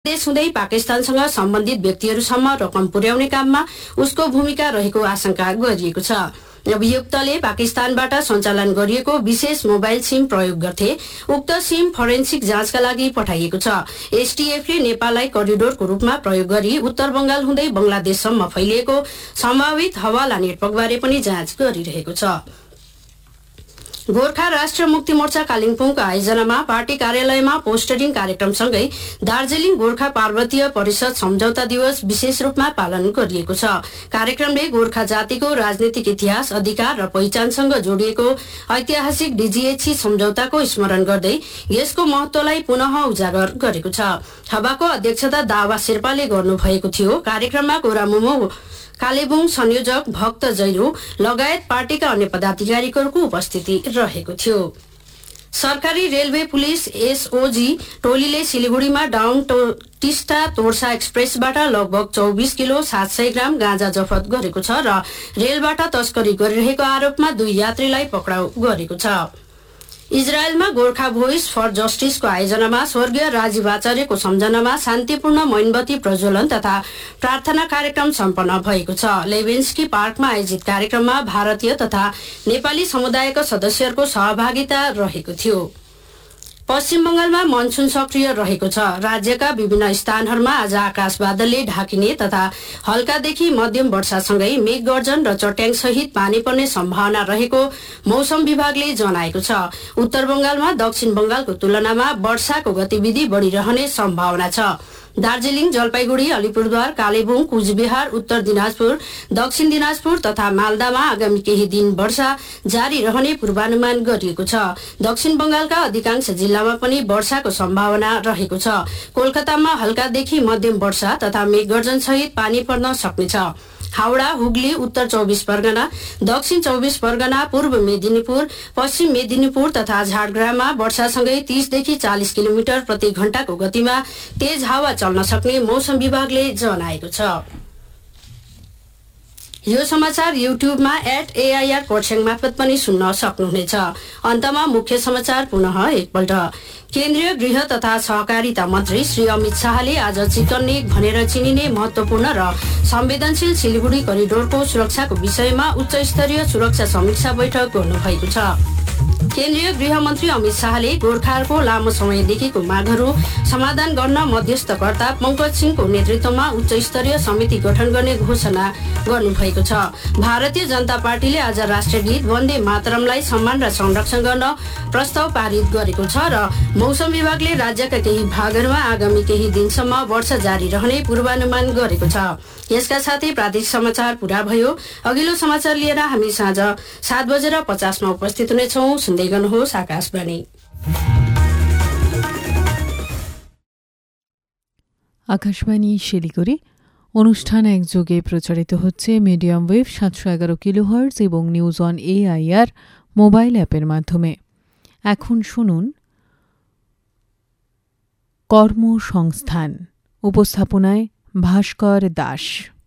देश हुँदै पाकिस्तानसँग सम्बन्धित व्यक्तिहरूसम्म रकम पुर्याउने काममा उसको भूमिका रहेको आशंका गरिएको छ। अभियुक्तले पाकिस्तानबाट सञ्चालन गरिएको विशेष मोबाइल सिम प्रयोग गर्थे। उक्त सिम फोरेन्सिक जाँचका लागि पठाइएको छ। एसटीएफले नेपाललाई करिडोरको रूपमा प्रयोग गरी उत्तर बंगाल हुँदै बंगलादेशसम्म फैलिएको सम्भावित हवाला नेटवर्कबारे पनि जाँच गरिरहेको छ। गोर्खा राष्ट्र मुक्ति मोर्चा कालिम्पोङको आयोजनामा पार्टी कार्यालयमा पोस्टरिङ कार्यक्रमसँगै दार्जिलिङ गोर्खा पार्वतीय परिषद सम्झौता दिवस विशेष रूपमा पालन गरिएको छ। कार्यक्रमले गोर्खा जातिको राजनीतिक इतिहास, अधिकार र पहिचानसँग जोडिएको ऐतिहासिक डीजीएचसी सम्झौताको स्मरण गर्दै यसको महत्वलाई पुनः उजागर गरेको छ। सभाको अध्यक्षता दावा शेर्पाले गर्नुभएको थियो। कार्यक्रममा गोरामुमो कालेबुङ संयोजक भक्त जैरू लगायत पार्टीका अन्य पदाधिकारीहरूको उपस्थिति रहेको थियो। सरकारी रेलवे पुलिस एसओजी टोलीले सिलिगुडीमा डाउन टिस्टा तोर्सा एक्सप्रेसबाट लगभग 24 किलो 700 ग्राम गाँजा जफत गरेको छ र रेलबाट तस्करी गरिरहेको आरोपमा 2 यात्रीलाई पक्राउ गरेको छ। इजरायलमा गोर्खा भोइस फर जस्टिसको आयोजनामा स्वर्गीय राजीव आचार्यको सम्झनामा शान्तिपूर्ण मोमबत्ती प्रज्वलन तथा प्रार्थना कार्यक्रम सम्पन्न भएको छ। लेभेन्स्की पार्कमा आयोजित कार्यक्रममा भारतीय तथा नेपाली समुदायका सदस्यहरूको सहभागिता रहेको थियो। पश्चिम बंगालमा मनसुन सक्रिय रहेको छ। राज्यका विभिन्न स्थानहरूमा आज आकाश बादलले ढाकिने तथा हल्कादेखि मध्यम वर्षासँगै मेघगर्जन र चट्याङ सहित पानी पर्ने सम्भावना रहेको मौसम विभागले जनाएको छ। उत्तर बंगालमा दक्षिण बंगालको तुलनामा वर्षाको गतिविधि बढ़िरहने सम्भावना छ। दार्जिलिङ, जलपाइगुडी, अलिपुरद्वार, कालेबुङ, कुचबिहार, उत्तर दिनाजपुर, दक्षिण दिनाजपुर तथा मालदामा आगामी केही दिन वर्षा जारी रहने पूर्वानुमान गरिएको छ। दक्षिण बंगालका अधिकांश जिल्लामा पनि वर्षाको सम्भावना रहेको छ। कोलकातामा हल्कादेखि मध्यम वर्षा तथा मेघगर्जन सहित पानी पर्न सक्नेछ। हावड़ा, हुगली, उत्तर 24 परगना, दक्षिण 24 परगना, पूर्व मेदिनीपुर, पश्चिम मेदिनीपुर तथा झारग्राममा वर्षासँगै 30 देखि 40 किलोमिटर प्रति घण्टाको गतिमा तेज हावा चल्न सक्ने मौसम विभागले जनाएको छ। यो समाचार युट्युबमा @AIR खरसाङ मार्फत पनि सुन्न सक्नुहुनेछ। अन्तमा मुख्य समाचार पुनः एकपल्ट। केन्द्रीय गृह तथा सहकारिता मन्त्री श्री अमित शाहले आज चिकन नेक भनेर चिनिने महत्वपूर्ण र संवेदनशील सिलिगुडी करिडोरको सुरक्षाको विषयमा उच्च स्तरीय सुरक्षा समीक्षा बैठक गर्नुभएको छ। केन्द्रीय गृह मन्त्री अमित शाहले गोर्खाहरूको लामो समयदेखिको मागहरू समाधान गर्न मध्यस्थकर्ता पंकज सिंहको नेतृत्वमा उच्च स्तरीय समिति गठन गर्ने घोषणा गर्नुभएको छ। भारतीय जनता पार्टीले आज राष्ट्रगीत वन्दे मातरमलाई सम्मान र संरक्षण गर्न प्रस्ताव पारित गरेको छ र मौसम विभागले राज्यका केही भागहरूमा आगामी केही दिनसम्म वर्षा जारी रहने पूर्वानुमान गरेको छ। यसका साथै प्रादेशिक समाचार पूरा भयो। अघिल्लो समाचार लिएर हामी साँझ 7:50 उपस्थित हुनेछौँ। सुन्दै गर्नुहोस् आकाशवाणी। আকাশবাণী শিলিগুড়ি। অনুষ্ঠান একযোগে প্রচারিত হচ্ছে মিডিয়াম ওয়েভ 711 কিলোহার্টজ এবং নিউজ অন AIR মোবাইল অ্যাপের মাধ্যমে। এখন শুনুন কর্মসংস্থান, উপস্থাপনায় ভাস্কর দাস।